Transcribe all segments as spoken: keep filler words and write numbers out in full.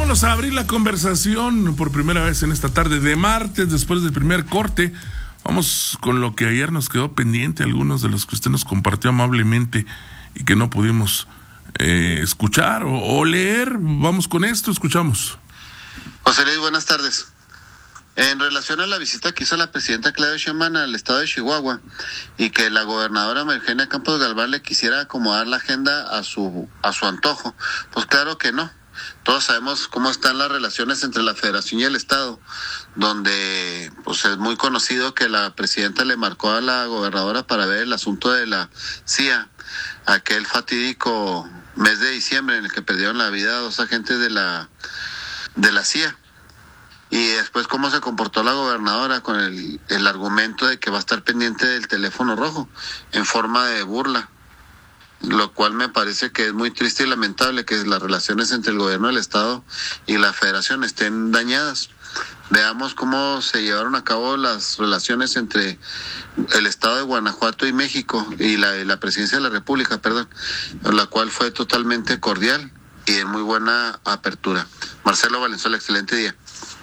Vamos a abrir la conversación por primera vez en esta tarde de martes, después del primer corte. Vamos con lo que ayer nos quedó pendiente, algunos de los que usted nos compartió amablemente y que no pudimos eh, escuchar o, o leer. Vamos con esto, escuchamos. José Luis, buenas tardes. En relación a la visita que hizo la presidenta Claudia Sheinbaum al estado de Chihuahua y que la gobernadora María Eugenia Campos Galván le quisiera acomodar la agenda a su a su antojo, pues claro que no. Todos sabemos cómo están las relaciones entre la Federación y el Estado, donde pues es muy conocido que la presidenta le marcó a la gobernadora para ver el asunto de la C I A, aquel fatídico mes de diciembre en el que perdieron la vida dos agentes de la de la C I A. Y después cómo se comportó la gobernadora con el, el argumento de que va a estar pendiente del teléfono rojo en forma de burla, lo cual me parece que es muy triste y lamentable que las relaciones entre el gobierno del estado y la federación estén dañadas. Veamos cómo se llevaron a cabo las relaciones entre el estado de Guanajuato y México y la, y la presidencia de la República, perdón, la cual fue totalmente cordial y de muy buena apertura. Marcelo Valenzuela, excelente día.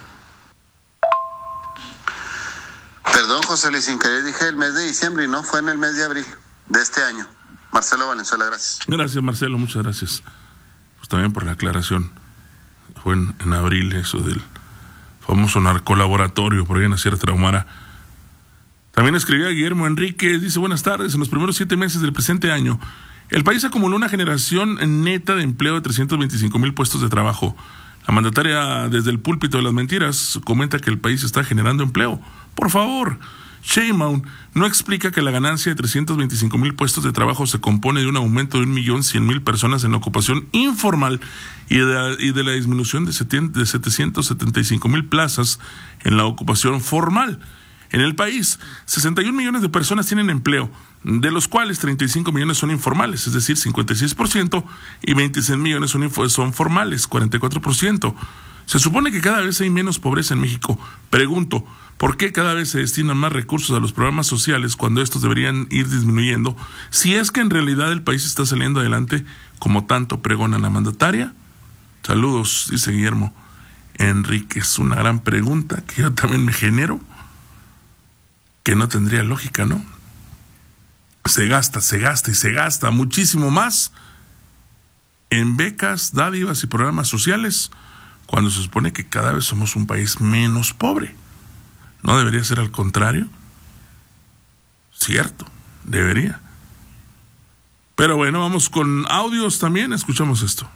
Perdón, José Luis, sin querer dije el mes de diciembre y no, fue en el mes de abril de este año. Marcelo Valenzuela, gracias. Gracias, Marcelo, muchas gracias. Pues también por la aclaración. Fue en, en abril eso del famoso narcolaboratorio, por ahí en la Sierra Tarahumara. También escribía Guillermo Enríquez, dice: buenas tardes, en los primeros siete meses del presente año, el país acumuló una generación neta de empleo de trescientos veinticinco mil puestos de trabajo. La mandataria, desde el púlpito de las mentiras, comenta que el país está generando empleo. Por favor, Sheinbaum no explica que la ganancia de trescientos veinticinco mil puestos de trabajo se compone de un aumento de un millón cien mil personas en la ocupación informal y de la, y de la disminución de, de setecientos setenta y cinco mil plazas en la ocupación formal. En el país, sesenta y un millones de personas tienen empleo, de los cuales treinta y cinco millones son informales, es decir, cincuenta y seis por ciento, y veintiséis millones son, son formales, cuarenta y cuatro por ciento. Se supone que cada vez hay menos pobreza en México. Pregunto, ¿por qué cada vez se destinan más recursos a los programas sociales cuando estos deberían ir disminuyendo? Si es que en realidad el país está saliendo adelante como tanto pregona la mandataria. Saludos, dice Guillermo Enrique. Es una gran pregunta que yo también me genero, que no tendría lógica, ¿no? Se gasta, se gasta y se gasta muchísimo más en becas, dádivas y programas sociales, cuando se supone que cada vez somos un país menos pobre. ¿No debería ser al contrario? Cierto, debería. Pero bueno, vamos con audios también, escuchamos esto.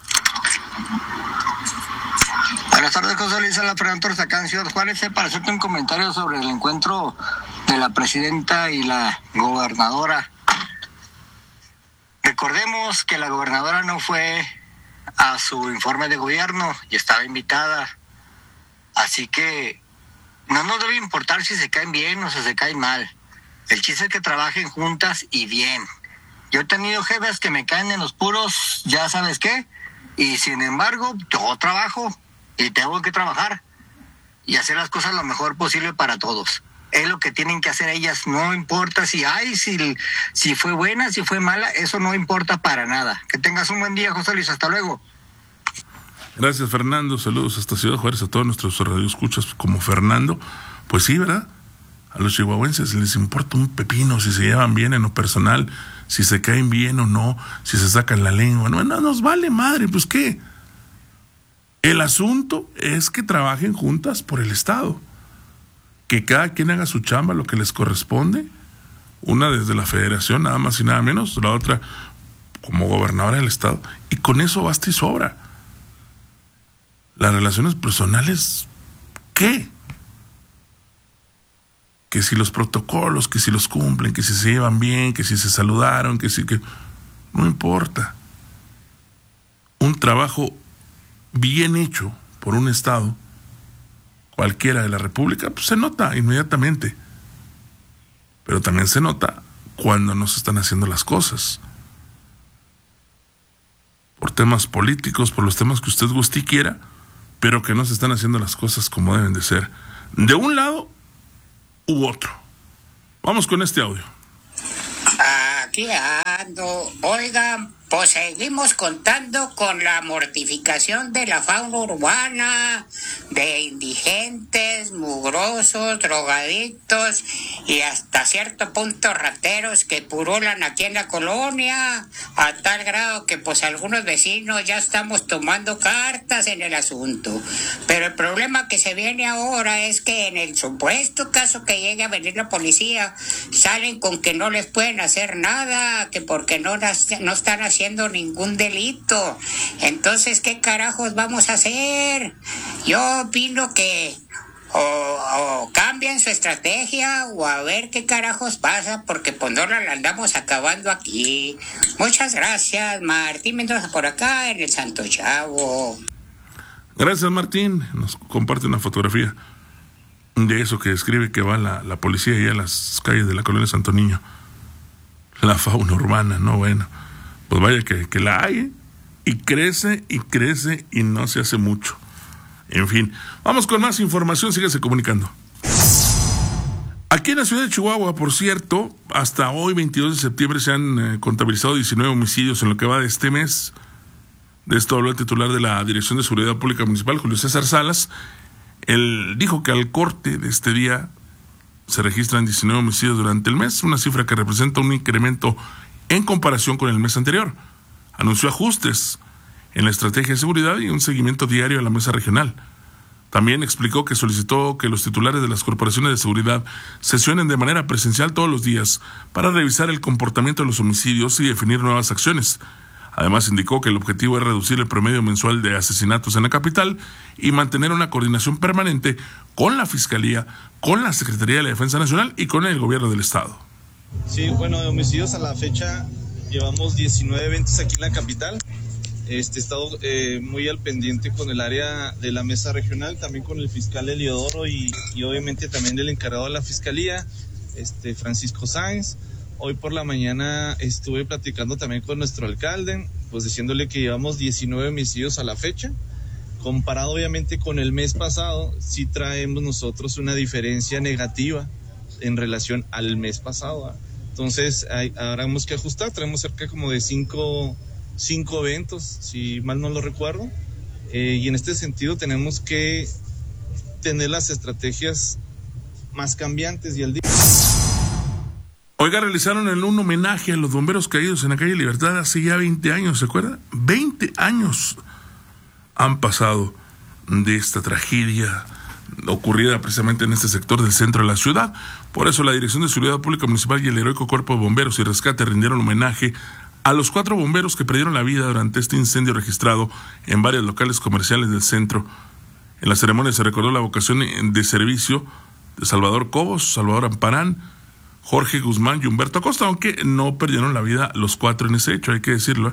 Buenas tardes, José Luis, a la Fernando Torzacán, Ciudad Juárez, para hacerte un comentario sobre el encuentro de la presidenta y la gobernadora. Recordemos que la gobernadora no fue a su informe de gobierno y estaba invitada, así que no nos debe importar si se caen bien o si se caen mal. El chiste es que trabajen juntas y bien. Yo he tenido jefes que me caen en los puros, ya sabes qué, y sin embargo yo trabajo y tengo que trabajar y hacer las cosas lo mejor posible para todos. Es lo que tienen que hacer ellas, no importa si ay, si, si fue buena, si fue mala, eso no importa para nada. Que tengas un buen día, José Luis, hasta luego. Gracias, Fernando, saludos hasta Ciudad Juárez, a todos nuestros radioescuchas como Fernando. Pues sí, ¿verdad? A los chihuahuenses les importa un pepino si se llevan bien en lo personal, si se caen bien o no, si se sacan la lengua. No, no nos vale madre, pues ¿qué? El asunto es que trabajen juntas por el Estado, que cada quien haga su chamba, lo que les corresponde, una desde la Federación, nada más y nada menos, la otra como gobernadora del Estado, y con eso basta y sobra. Las relaciones personales, ¿qué? Que si los protocolos, que si los cumplen, que si se llevan bien, que si se saludaron, que si que... No importa. Un trabajo bien hecho por un Estado, cualquiera de la República, pues se nota inmediatamente. Pero también se nota cuando no se están haciendo las cosas. Por temas políticos, por los temas que usted guste y quiera, pero que no se están haciendo las cosas como deben de ser, de un lado u otro. Vamos con este audio. Aquí ando. Oigan, pues seguimos contando con la mortificación de la fauna urbana, de indigentes, mugrosos, drogadictos y hasta cierto punto rateros que purulan aquí en la colonia, a tal grado que pues algunos vecinos ya estamos tomando cartas en el asunto. Pero el problema que se viene ahora es que en el supuesto caso que llegue a venir la policía, salen con que no les pueden hacer nada, que porque no, no están haciendo haciendo ningún delito. Entonces, ¿qué carajos vamos a hacer? Yo opino que o, o cambien su estrategia o a ver qué carajos pasa, porque pues no la andamos acabando aquí. Muchas gracias, Martín Mendoza por acá en el Santo Chavo. Gracias, Martín. Nos comparte una fotografía de eso que describe que va la, la policía allá a las calles de la colonia Santo Niño. La fauna urbana, no bueno. Pues vaya que, que la hay, ¿eh? Y crece y crece y no se hace mucho. En fin, vamos con más información, síguese comunicando. Aquí en la ciudad de Chihuahua, por cierto, hasta hoy, veintidós de septiembre, se han eh, contabilizado diecinueve homicidios en lo que va de este mes. De esto habló el titular de la Dirección de Seguridad Pública Municipal, Julio César Salas. Él dijo que al corte de este día se registran diecinueve homicidios durante el mes, una cifra que representa un incremento en comparación con el mes anterior. Anunció ajustes en la estrategia de seguridad y un seguimiento diario a la mesa regional. También explicó que solicitó que los titulares de las corporaciones de seguridad sesionen de manera presencial todos los días para revisar el comportamiento de los homicidios y definir nuevas acciones. Además, indicó que el objetivo es reducir el promedio mensual de asesinatos en la capital y mantener una coordinación permanente con la Fiscalía, con la Secretaría de la Defensa Nacional y con el Gobierno del Estado. Sí, bueno, de homicidios a la fecha llevamos diecinueve eventos aquí en la capital. Este, he estado eh, muy al pendiente con el área de la mesa regional, también con el fiscal Eliodoro y, y obviamente también el encargado de la fiscalía, este, Francisco Sáenz. Hoy por la mañana estuve platicando también con nuestro alcalde, pues diciéndole que llevamos diecinueve homicidios a la fecha. Comparado obviamente con el mes pasado, sí traemos nosotros una diferencia negativa en relación al mes pasado. ¿eh? Entonces, hay, ahora tenemos que ajustar, tenemos cerca como de cinco, cinco eventos, si mal no lo recuerdo, eh, y en este sentido tenemos que tener las estrategias más cambiantes y al día. Oiga, realizaron en un homenaje a los bomberos caídos en la calle Libertad hace ya veinte años, ¿se acuerda? veinte años han pasado de esta tragedia ocurrida precisamente en este sector del centro de la ciudad. Por eso la Dirección de Seguridad Pública Municipal y el Heroico Cuerpo de Bomberos y Rescate rindieron homenaje a los cuatro bomberos que perdieron la vida durante este incendio registrado en varios locales comerciales del centro. En la ceremonia se recordó la vocación de servicio de Salvador Cobos, Salvador Amparán, Jorge Guzmán y Humberto Acosta, aunque no perdieron la vida los cuatro en ese hecho, hay que decirlo.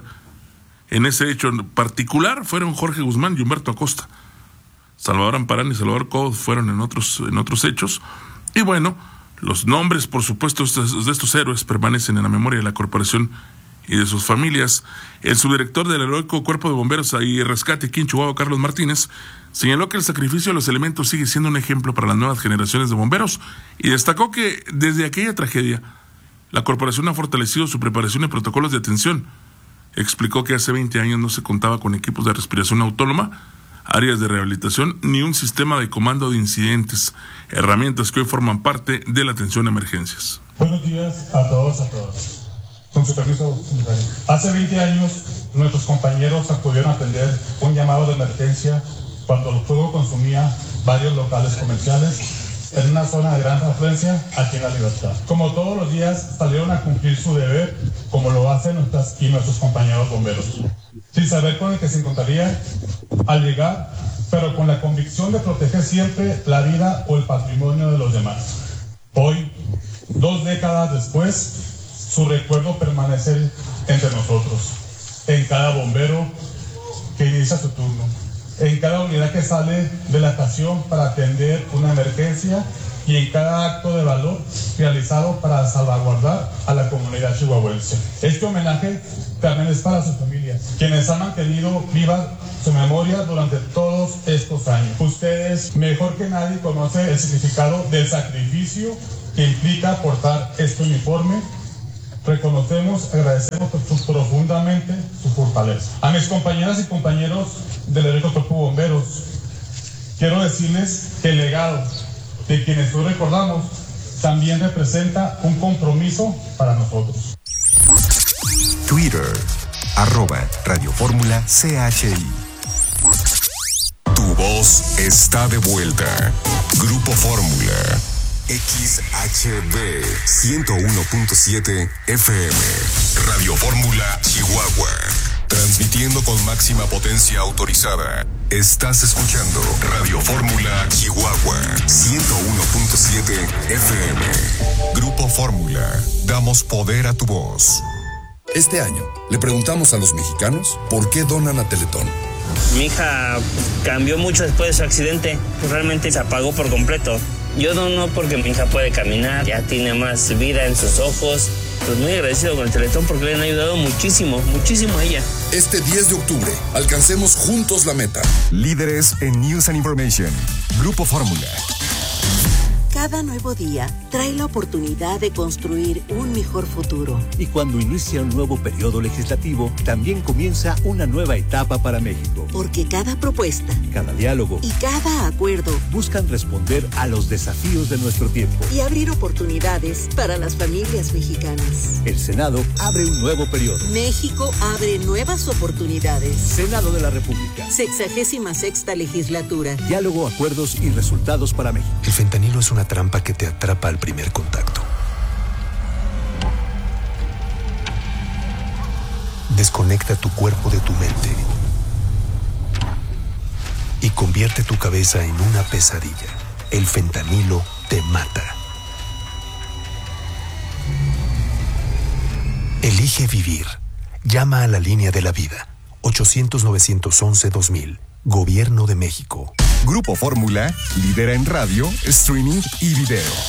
En ese hecho en particular fueron Jorge Guzmán y Humberto Acosta. Salvador Amparán y Salvador Cobos fueron en otros, en otros hechos. Y bueno, los nombres, por supuesto, de estos héroes permanecen en la memoria de la corporación y de sus familias. El subdirector del Heroico Cuerpo de Bomberos y Rescate aquí en Chihuahua, Carlos Martínez, señaló que el sacrificio de los elementos sigue siendo un ejemplo para las nuevas generaciones de bomberos y destacó que desde aquella tragedia la corporación ha fortalecido su preparación y protocolos de atención. Explicó que hace veinte años no se contaba con equipos de respiración autónoma, áreas de rehabilitación ni un sistema de comando de incidentes, herramientas que hoy forman parte de la atención a emergencias. Buenos días a todos, a todas. Con su permiso, hace veinte años nuestros compañeros acudieron a atender un llamado de emergencia cuando el fuego consumía varios locales comerciales en una zona de gran afluencia aquí en La Libertad. Como todos los días salieron a cumplir su deber, como lo hacen nuestras y nuestros compañeros bomberos, sin saber con el que se encontraría al llegar, pero con la convicción de proteger siempre la vida o el patrimonio de los demás. Hoy, dos décadas después, su recuerdo permanece entre nosotros, en cada bombero que inicia su turno, en cada unidad que sale de la estación para atender una emergencia y en cada acto de valor realizado para salvaguardar a la comunidad chihuahuense. Este homenaje también es para sus familias, quienes han mantenido viva su memoria durante todos estos años. Ustedes, mejor que nadie, conocen el significado del sacrificio que implica portar este uniforme reconocemos, agradecemos profundamente su fortaleza. A mis compañeras y compañeros del Heroico Cuerpo de Bomberos, quiero decirles que el legado de quienes hoy recordamos también representa un compromiso para nosotros. Twitter, arroba Radio Fórmula C H I. Tu voz está de vuelta. Grupo Fórmula. X H B ciento uno punto siete F M. Radio Fórmula Chihuahua. Transmitiendo con máxima potencia autorizada. Estás escuchando Radio Fórmula Chihuahua ciento uno punto siete F M. Grupo Fórmula. Damos poder a tu voz. Este año le preguntamos a los mexicanos por qué donan a Teletón. Mi hija cambió mucho después de su accidente. Realmente se apagó por completo. Yo dono porque mi hija puede caminar, ya tiene más vida en sus ojos. Pues muy agradecido con el Teletón porque le han ayudado muchísimo, muchísimo a ella. Este diez de octubre, alcancemos juntos la meta. Líderes en News and Information. Grupo Fórmula. Cada nuevo día trae la oportunidad de construir un mejor futuro. Y cuando inicia un nuevo periodo legislativo, también comienza una nueva etapa para México. Porque cada propuesta, cada diálogo y cada acuerdo buscan responder a los desafíos de nuestro tiempo y abrir oportunidades para las familias mexicanas. El Senado abre un nuevo periodo. México abre nuevas oportunidades. Senado de la República. Sexagésima sexta legislatura. Diálogo, acuerdos y resultados para México. El fentanilo es una trampa que te atrapa al primer contacto. Desconecta tu cuerpo de tu mente y convierte tu cabeza en una pesadilla. El fentanilo te mata. Elige vivir. Llama a la línea de la vida. ochocientos, novecientos once, dos mil. Gobierno de México. Grupo Fórmula lidera en radio, streaming y video.